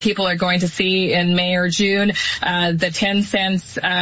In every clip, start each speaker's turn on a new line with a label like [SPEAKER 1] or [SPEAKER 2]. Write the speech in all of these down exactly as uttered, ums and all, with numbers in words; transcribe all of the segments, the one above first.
[SPEAKER 1] people are going to see in May or June, uh, the ten cents uh,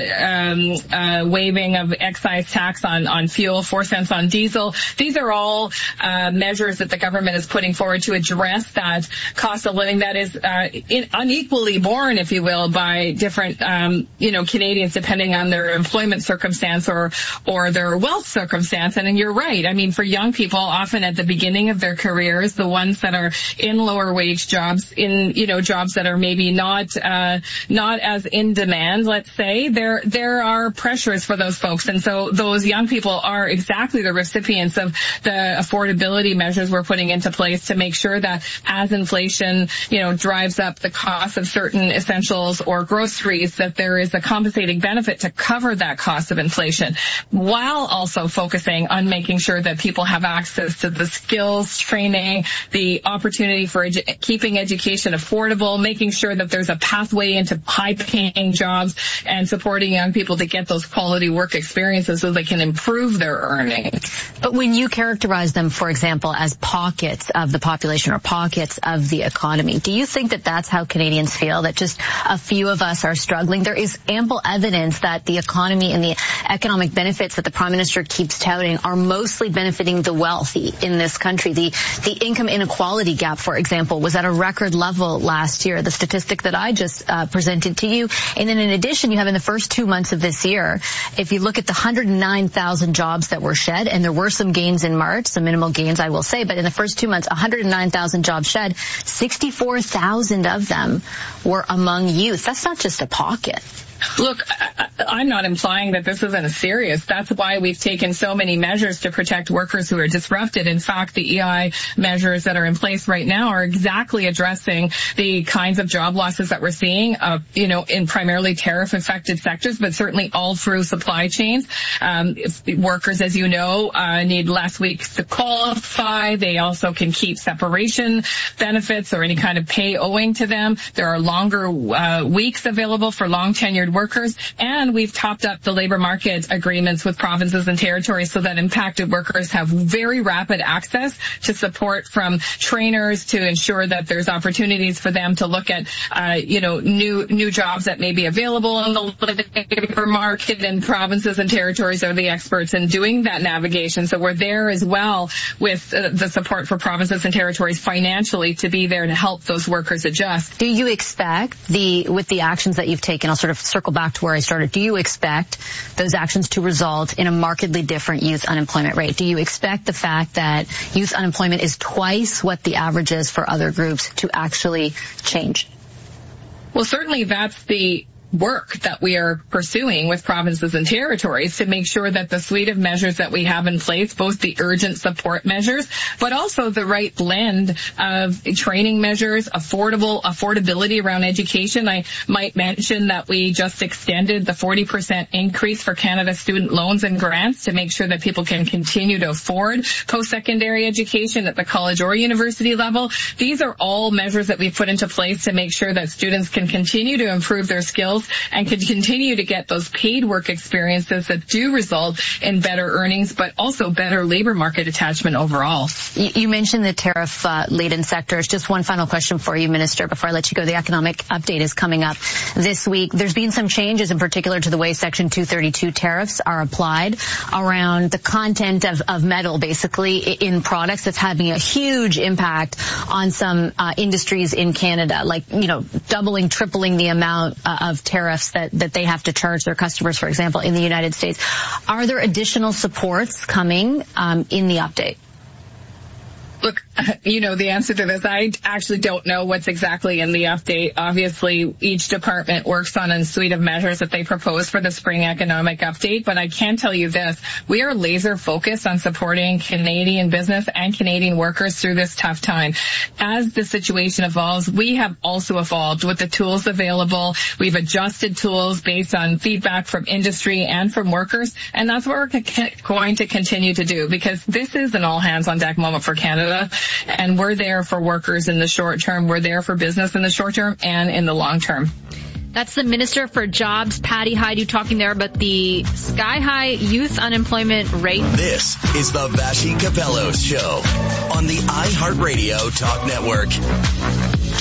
[SPEAKER 1] um, uh, waiving of excise tax on, on fuel, four cents on diesel. These are all uh, measures that the government is putting forward to address that cost of living that is uh, in, unequally borne, if you will, by different, um, you know, Canadians depending on their employment circumstance or or their wealth circumstance. And, and you're right. I mean, for young people, often at the beginning of their careers, the ones that are in lower wage jobs, in, you know, jobs that are maybe not uh not as in demand, let's say, there there are pressures for those folks. And so those young people are exactly the recipients of the affordability measures we're putting into place to make sure that as inflation, you know, drives up the cost of certain essentials or groceries, that there is a compensating benefit to cover that cost of inflation, while also focusing on making sure that people have access to the skills training, the opportunity for edu- keeping education affordable, making sure that there's a pathway into high-paying jobs, and supporting young people to get those quality work experiences so they can improve their earnings.
[SPEAKER 2] But when you characterize them, for example, as pockets of the population or pockets of the economy, do you think that that's how Canadians feel, that just a few of us are struggling? There is ample evidence that the economy and the economic benefits that the Prime Minister keeps touting are mostly benefiting the wealthy in this country. The, the income inequality gap, for example, was at a record level last year, the statistic that I just uh, presented to you. And then in addition, you have in the first two months of this year, if you look at the one hundred nine thousand jobs that were shed, and there were some gains in March, some minimal gains, I will say, but in the first two months, one hundred nine thousand jobs shed, sixty-four thousand of them were among youth. That's not just a pocket.
[SPEAKER 1] Look, I'm not implying that this isn't serious. That's why we've taken so many measures to protect workers who are disrupted. In fact, the E I measures that are in place right now are exactly addressing the kinds of job losses that we're seeing, uh, you know, in primarily tariff-affected sectors, but certainly all through supply chains. Um, if workers, as you know, uh, need less weeks to qualify. They also can keep separation benefits or any kind of pay owing to them. There are longer uh, weeks available for long-tenured workers, and we've topped up the labor market agreements with provinces and territories so that impacted workers have very rapid access to support from trainers to ensure that there's opportunities for them to look at, uh, you know, new new jobs that may be available in the labor market, and provinces and territories are the experts in doing that navigation. So we're there as well with uh, the support for provinces and territories financially to be there to help those workers adjust.
[SPEAKER 2] Do you expect the, with the actions that you've taken, I'll sort of circle back to where I started, do you expect those actions to result in a markedly different youth unemployment rate? Do you expect the fact that youth unemployment is twice what the average is for other groups to actually change?
[SPEAKER 1] Well, certainly that's the work that we are pursuing with provinces and territories to make sure that the suite of measures that we have in place, both the urgent support measures, but also the right blend of training measures, affordable affordability around education. I might mention that we just extended the forty percent increase for Canada student loans and grants to make sure that people can continue to afford post-secondary education at the college or university level. These are all measures that we've put into place to make sure that students can continue to improve their skills and can continue to get those paid work experiences that do result in better earnings, but also better labor market attachment overall.
[SPEAKER 2] You, you mentioned the tariff-laden uh, sectors. Just one final question for you, Minister, before I let you go. The economic update is coming up this week. There's been some changes, in particular to the way Section two thirty-two tariffs are applied around the content of, of metal, basically, in products. That's having a huge impact on some uh, industries in Canada, like, you know, doubling, tripling the amount uh, of tariffs that, that they have to charge their customers, for example, in the United States. Are there additional supports coming um, in the update?
[SPEAKER 1] Look, you know, the answer to this, I actually don't know what's exactly in the update. Obviously, each department works on a suite of measures that they propose for the spring economic update, but I can tell you this, we are laser focused on supporting Canadian business and Canadian workers through this tough time. As the situation evolves, we have also evolved with the tools available. We've adjusted tools based on feedback from industry and from workers, and that's what we're going to continue to do, because this is an all-hands-on-deck moment for Canada. And we're there for workers in the short term. We're there for business in the short term and in the long term.
[SPEAKER 3] That's the Minister for Jobs, Patty Hajdu, talking there about the sky-high youth unemployment rate.
[SPEAKER 4] This is the Vassy Kapelos Show on the iHeartRadio Talk Network.